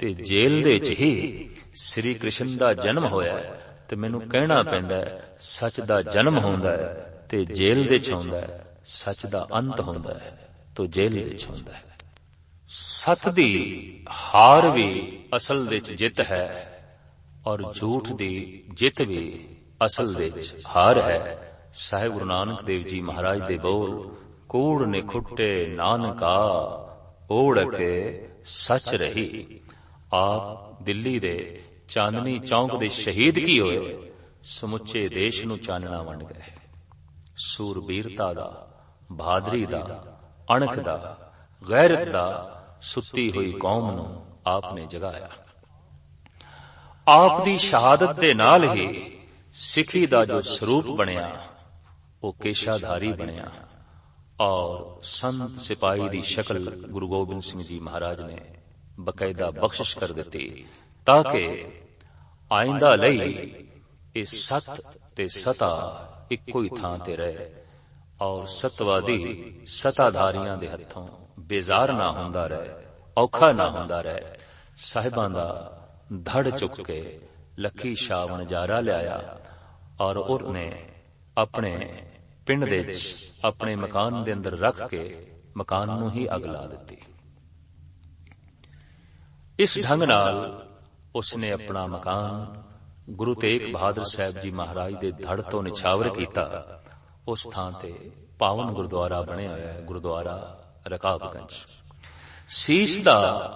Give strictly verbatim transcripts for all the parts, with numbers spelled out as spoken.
ਤੇ ਜੇਲ੍ਹ ਦੇ 'ਚ ਹੀ ਸ੍ਰੀ ਕ੍ਰਿਸ਼ਨ ਦਾ ਜਨਮ ਹੋਇਆ ਤੇ ਮੈਨੂੰ ਕਹਿਣਾ ਪੈਂਦਾ ਸੱਚ ਦਾ ਜਨਮ ਹੁੰਦਾ ਹੈ ਤੇ ਜੇਲ੍ਹ ਦੇ 'ਚ ਹੁੰਦਾ ਹੈ, ਸੱਚ ਦਾ ਅੰਤ ਹੁੰਦਾ ਹੈ ਤੇ ਜੇਲ੍ਹ ਦੇ 'ਚ ਹੁੰਦਾ ਹੈ। ਸੱਚ ਦੀ ਹਾਰ ਵੀ ਅਸਲ ਦੇ 'ਚ ਜਿੱਤ ਹੈ ਔਰ ਝੂਠ ਦੀ ਜਿੱਤ ਵੀ ਅਸਲ ਦੇ 'ਚ ਹਾਰ ਹੈ। ਸਾਹਿਬ ਗੁਰੂ ਨਾਨਕ ਦੇਵ ਜੀ ਮਹਾਰਾਜ ਦੇ ਬੋਲ, ਕੂੜ ਨਿਖੁੱਟੇ ਨਾਨਕਾ ਓੜ ਕੇ ਸੱਚ ਰਹੀ। ਆਪ ਦਿੱਲੀ ਦੇ ਚਾਂਦਨੀ ਚੌਂਕ ਦੇ ਸ਼ਹੀਦ ਕੀ ਹੋਏ, ਸਮੁੱਚੇ ਦੇਸ਼ ਨੂੰ ਚਾਨਣਾ ਵੰਡ ਗਏ। ਸੂਰਬੀਰਤਾ ਦਾ, ਬਹਾਦਰੀ ਦਾ, ਅਣਖ ਦਾ, ਗੈਰਤ ਦਾ ਸੁੱਤੀ ਹੋਈ ਕੌਮ ਨੂੰ ਆਪ ਨੇ ਜਗਾਇਆ। ਆਪ ਦੀ ਸ਼ਹਾਦਤ ਦੇ ਨਾਲ ਹੀ ਸਿੱਖੀ ਦਾ ਜੋ ਸਰੂਪ ਬਣਿਆ ਉਹ ਕੇਸ਼ਾਧਾਰੀ ਬਣਿਆ ਔਰ ਸੰਤ ਸਿਪਾਹੀ ਦੀ ਸ਼ਕਲ ਗੁਰੂ ਗੋਬਿੰਦ ਸਿੰਘ ਜੀ ਮਹਾਰਾਜ ਨੇ ਬਕਾਇਦਾ ਬਖਸ਼ਿਸ਼ ਕਰ ਦਿੱਤੀ ਤਾਂ ਕਿ ਆਇੰਦਾ ਲਈ ਇਹ ਸੱਤ ਤੇ ਸਤਾ ਇੱਕੋ ਹੀ ਥਾਂ ਤੇ ਰਹੇ ਔਰ ਸਤਵਾਦੀ ਸਤਾਧਾਰੀਆਂ ਦੇ ਹੱਥੋਂ ਬੇਜ਼ਾਰ ਨਾ ਹੁੰਦਾ ਰਹੇ, ਔਖਾ ਨਾ ਹੁੰਦਾ ਰਹੇ। ਸਾਹਿਬਾਂ ਦਾ ਧੜ ਚੁੱਕ ਕੇ ਲੱਖੀ ਸ਼ਾਹ ਵਣਜਾਰਾ ਲਿਆਇਆ ਔਰ ਉਹਨੇ ਆਪਣੇ ਪਿੰਡ ਦੇ ਵਿੱਚ ਆਪਣੇ ਮਕਾਨ ਦੇ ਅੰਦਰ ਰੱਖ ਕੇ ਮਕਾਨ ਨੂੰ ਹੀ ਅੱਗ ਲਾ ਦਿੱਤੀ। ਇਸ ਢੰਗ ਨਾਲ ਉਸਨੇ ਆਪਣਾ ਮਕਾਨ ਗੁਰੂ ਤੇਗ ਬਹਾਦਰ ਸਾਹਿਬ ਜੀ ਮਹਾਰਾਜ ਦੇ ਧੜ ਤੋਂ ਨਿਛਾਵਰ ਕੀਤਾ। ਉਸ ਥਾਂ ਤੇ ਪਾਵਨ ਗੁਰਦੁਆਰਾ ਬਣਿਆ ਹੋਇਆ ਹੈ, ਗੁਰਦੁਆਰਾ ਰਕਾਬਗੰਜ। ਸੀਸ ਦਾ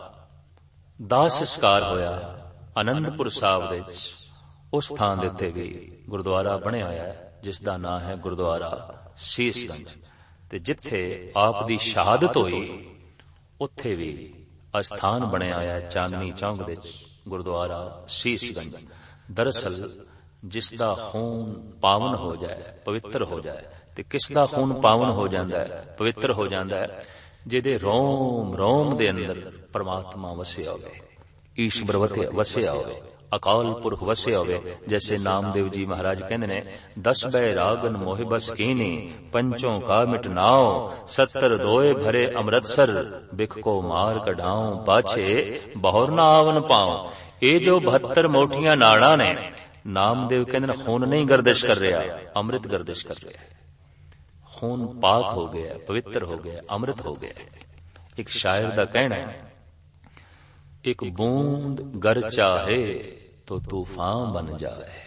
ਦਾਹ ਸੰਸਕਾਰ ਹੋਇਆ ਆਨੰਦਪੁਰ ਸਾਹਿਬ ਦੇ ਵਿੱਚ। ਉਸ ਥਾਂ ਦੇ ਉੱਤੇ ਵੀ ਗੁਰਦੁਆਰਾ ਬਣਿਆ ਹੋਇਆ ਹੈ ਜਿਸ ਦਾ ਨਾਂ ਹੈ ਗੁਰਦੁਆਰਾ ਸੀਸਗੰਜ। ਤੇ ਜਿੱਥੇ ਆਪ ਦੀ ਸ਼ਹਾਦਤ ਹੋਈ ਉੱਥੇ ਵੀ ਅਸਥਾਨ ਬਣਿਆ ਹੋਇਆ ਹੈ ਚਾਂਦਨੀ ਚੌਂਕ ਦੇ ਵਿੱਚ, ਗੁਰਦੁਆਰਾ ਸੀਸਗੰਜ। ਦਰਅਸਲ ਜਿਸ ਦਾ ਖੂਨ ਪਾਵਨ ਹੋ ਜਾਏ, ਪਵਿੱਤਰ ਹੋ ਜਾਏ, ਤੇ ਕਿਸ ਦਾ ਖੂਨ ਪਾਵਨ ਹੋ ਜਾਂਦਾ ਹੈ, ਪਵਿੱਤਰ ਹੋ ਜਾਂਦਾ ਹੈ, ਜਿਹਦੇ ਰੋਮ ਰੋਮ ਦੇ ਅੰਦਰ ਪਰਮਾਤਮਾ ਵਸਿਆ ਹੋਵੇ, ਈਸ਼ਵਰ ਵਸਿਆ ਹੋਵੇ, ਅਕਾਲ ਪੁਰਖ ਵਸਿਆ ਹੋਵੇ। ਜੈਸੇ ਨਾਮਦੇਵ ਜੀ ਮਹਾਰਾਜ ਕਹਿੰਦੇ ਨੇ, ਦਸ ਬੈ ਰਾਗਨ ਮੋਹਿ ਬਸ ਕੀਨੀ, ਪੰਚੋਂ ਕਾ ਮਿਟਨਾਓ, ਸੱਤਰ ਦੋਏ ਭਰੇ ਅੰਮ੍ਰਿਤਸਰ, ਬਿਖ ਕੋ ਮਾਰ ਕਢਾਉ, ਪਾਛੇ ਬਹੁਰ ਨਾ ਆਵਨ ਪਾਉ। ਇਹ ਜੋ ਬਹੱਤਰ ਮੋਠੀਆਂ ਨਾੜਾਂ ਨੇ, ਨਾਮਦੇਵ ਕਹਿੰਦੇ ਨੇ ਖੂਨ ਨਹੀਂ ਗਰਦਿਸ਼ ਕਰ ਰਿਹਾ, ਅੰਮ੍ਰਿਤ ਗਰਦਿਸ਼ ਕਰ ਰਿਹਾ ਹੈ। ਖੂਨ ਪਾਕ ਹੋ ਗਿਆ, ਪਵਿੱਤਰ ਹੋ ਗਿਆ, ਅੰਮ੍ਰਿਤ ਹੋ ਗਿਆ। ਇੱਕ ਸ਼ਾਇਰ ਦਾ ਕਹਿਣਾ ਹੈ, ਇੱਕ ਬੂੰਦ गर चाहे तो तूफान बन जाए,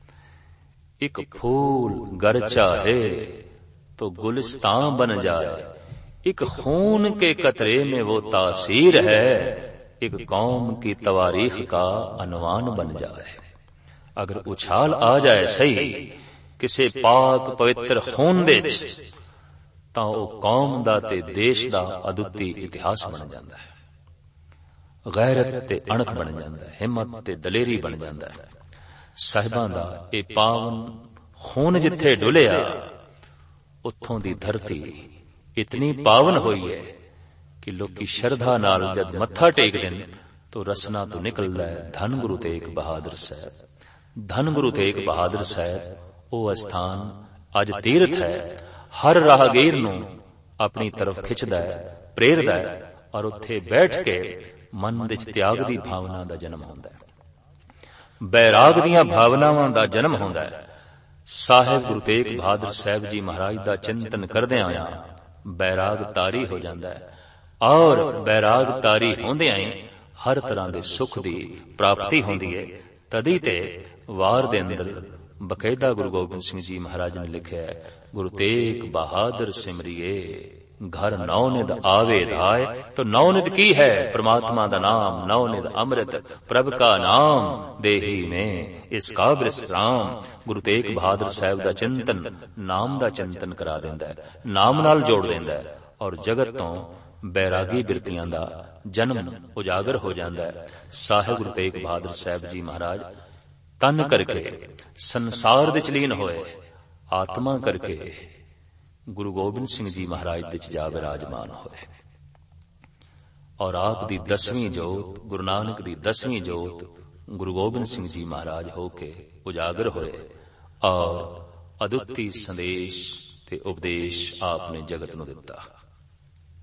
एक फूल गर चाहे तो गुलिस्तान बन जाए, एक खून के कतरे में वो तासीर है, एक कौम की तवारीख का अनवान बन जाए। अगर उछाल आ जाए सही किसी पाक पवित्र खून दे तां वो कौम दा ते देश दा अदुੱਤੀ इतिहास बन जाता है। गैरत ते अणख बन जाता है, हिम्मत ते दलेरी बन जाता है। साहिबां दा ये पावन खून जिथे डुलिया उत्थों दी धरती इतनी पावन हुई है कि लोकी श्रद्धा नाल जद मत्था टेक देन तो रसना तो निकलदा है धन गुरु तेग बहादुर साहब। धन गुरु तेग बहादुर साहब वो स्थान अज तीर्थ है, हर राहगीर नूं अपनी तरफ खिंचदा है, प्रेरदा है और उत्थे बैठ के मन विच त्याग दी भावना दा जन्म होंदा है, बैराग दीआं भावनावां दा जन्म होंदा है। साहिब गुरु तेग बहादुर साहब जी महाराज दा चिंतन करदिआं होइआं बैराग तारी हो जांदा है और बैराग तारी होंदिआं ही हर तरह दे सुख दी प्राप्ति होंदी है। तदी ते वार दे अंदर बकायदा गुरु गोबिंद सिंह जी महाराज ने लिखिआ है, गुरु तेग बहादुर सिमरिए घर नौनिध आवे धाय। तो नौनिध की है? परमात्मा दा नाम, नौनिध अमृत प्रभ का नाम देही में इसका विश्राम। गुरु तेग बहादुर साहब दा चिंतन नाम दा चिंतन करा देंदा है, नाम नाल जोड़ देंदा है और जगत तो बैरागी बिरतियां दा जन्म उजागर हो जाता है। साहिब गुरु तेग बहादुर साहब जी महाराज तन करके संसार दे चलीन होए, आत्मा करके गुरु गोबिंद सिंह जी महाराज दे जा विराजमान होए और आप दी दसवीं जोत, गुरु नानक दी दसवीं जोत गुरु गोबिंद सिंह जी महाराज होके उजागर होए और अदुੱਤੀ संदेश ते उपदेश आपने जगत नूं दिता।